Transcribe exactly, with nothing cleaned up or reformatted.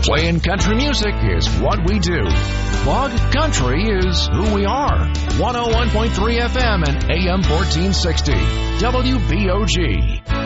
Playing country music is what we do. Bug Country is who we are. one oh one point three F M and A M fourteen sixty. W B O G.